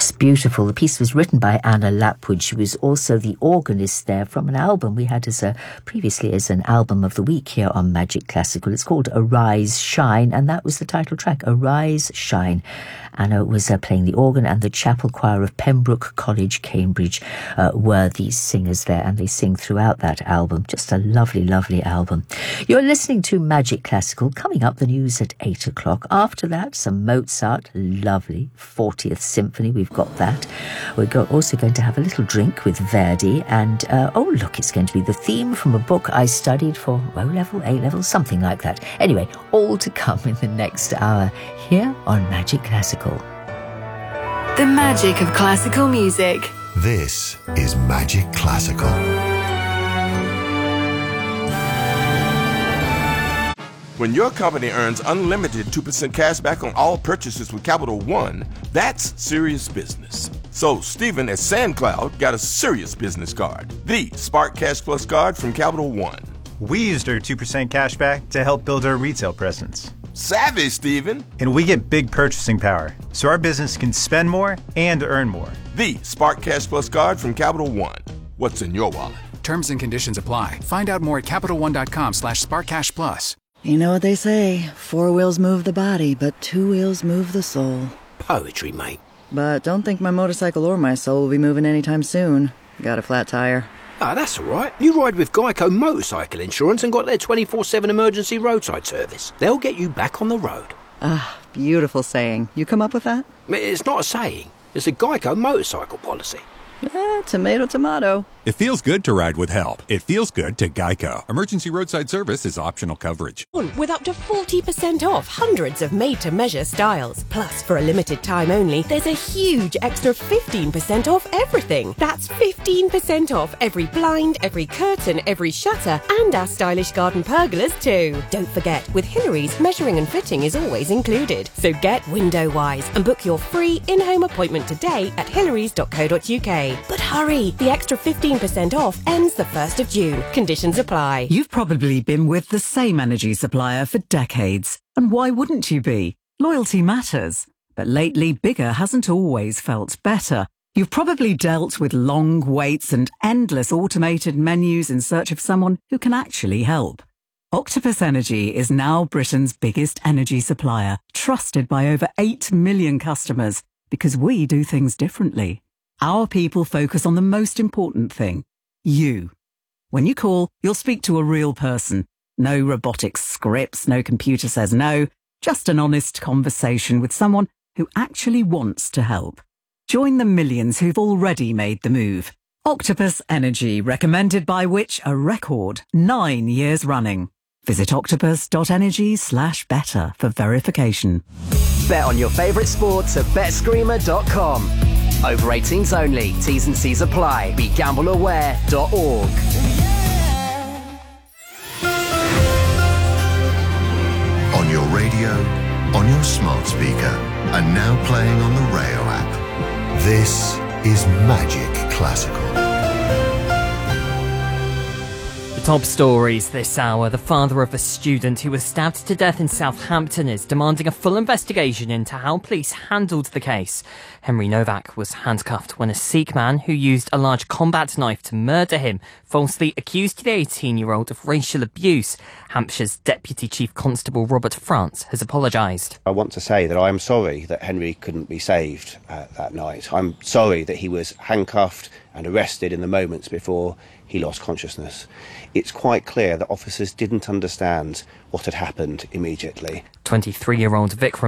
Just beautiful. The piece was written by Anna Lapwood. She was also the organist there from an album we had previously as an album of the week here on Magic Classical. It's called Arise, Shine, and that was the title track, Arise, Shine. Anna was playing the organ, and the chapel choir of Pembroke College, Cambridge, were these singers there, and they sing throughout that album. Just a lovely, lovely album. You're listening to Magic Classical. Coming up, the news at 8 o'clock. After that, some Mozart, lovely 40th Symphony. We've got that. We're also going to have a little drink with Verdi, and oh look, it's going to be the theme from a book I studied for O-level, A-level, something like that. Anyway, all to come in the next hour here on Magic Classical. The magic of classical music. This is Magic Classical. When your company earns unlimited 2% cash back on all purchases with Capital One, that's serious business. So Stephen at SandCloud got a serious business card, the Spark Cash Plus card from Capital One. We used our 2% cash back to help build our retail presence. Savvy, Stephen. And we get big purchasing power, so our business can spend more and earn more. The Spark Cash Plus card from Capital One. What's in your wallet? Terms and conditions apply. Find out more at CapitalOne.com/SparkCashPlus. You know what they say, 4 wheels move the body, but 2 wheels move the soul. Poetry, mate. But don't think my motorcycle or my soul will be moving anytime soon. Got a flat tire. Ah, that's all right. You ride with Geico Motorcycle Insurance and got their 24/7 emergency roadside service. They'll get you back on the road. Ah, beautiful saying. You come up with that? It's not a saying. It's a Geico motorcycle policy. Tomato, tomato. It feels good to ride with help. It feels good to Geico. Emergency roadside service is optional coverage. With up to 40% off hundreds of made-to-measure styles. Plus, for a limited time only, there's a huge extra 15% off everything. That's 15% off every blind, every curtain, every shutter, and our stylish garden pergolas too. Don't forget, with Hillary's, measuring and fitting is always included. So get window-wise and book your free in-home appointment today at hillarys.co.uk. But hurry, the extra 15% off ends the 1st of June. Conditions apply. You've probably been with the same energy supplier for decades. And why wouldn't you be? Loyalty matters. But lately, bigger hasn't always felt better. You've probably dealt with long waits and endless automated menus in search of someone who can actually help. Octopus Energy is now Britain's biggest energy supplier, trusted by over 8 million customers, because we do things differently. Our people focus on the most important thing, you. When you call, you'll speak to a real person. No robotic scripts, no computer says no, just an honest conversation with someone who actually wants to help. Join the millions who've already made the move. Octopus Energy, recommended by which a record 9 years running. Visit octopus.energy/better for verification. Bet on your favourite sports at betscreamer.com. Over 18s only. T's and C's apply. BeGambleAware.org. On your radio, on your smart speaker, and now playing on the Rayo app. This is Magic Classical. Top stories this hour. The father of a student who was stabbed to death in Southampton is demanding a full investigation into how police handled the case. Henry Novak was handcuffed when a Sikh man who used a large combat knife to murder him falsely accused the 18-year-old of racial abuse. Hampshire's Deputy Chief Constable Robert France has apologised. I want to say that I am sorry that Henry couldn't be saved that night. I'm sorry that he was handcuffed and arrested in the moments before he lost consciousness. It's quite clear that officers didn't understand what had happened immediately. 23-year-old Vikram